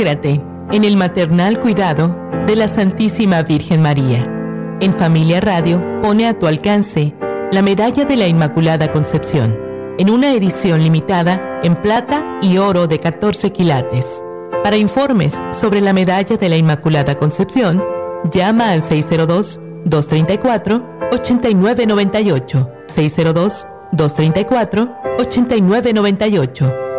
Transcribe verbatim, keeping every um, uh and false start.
Intégrate en el maternal cuidado de la Santísima Virgen María. En Familia Radio pone a tu alcance la Medalla de la Inmaculada Concepción, en una edición limitada en plata y oro de catorce quilates. Para informes sobre la Medalla de la Inmaculada Concepción, llama al seis cero dos, dos tres cuatro, ocho nueve nueve ocho, seis cero dos, dos tres cuatro, ocho nueve nueve ocho.